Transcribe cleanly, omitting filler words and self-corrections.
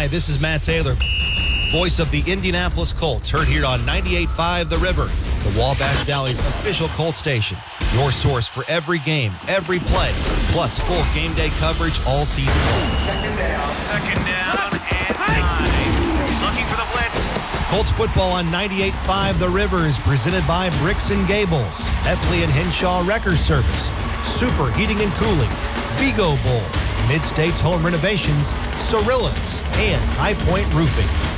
Hi, this is Matt Taylor, voice of the Indianapolis Colts, heard here on 98.5 The River, the Wabash Valley's official Colts station. Your source for every game, every play, plus full game day coverage all season long. Second down and 9. Looking for the blitz. Colts football on 98.5 The River is presented by Bricks & Gables, Heffley and Henshaw Wrecker Service, Super Heating and Cooling, Vigo Bowl, Mid-States Home Renovations, Cirillas, and High Point Roofing.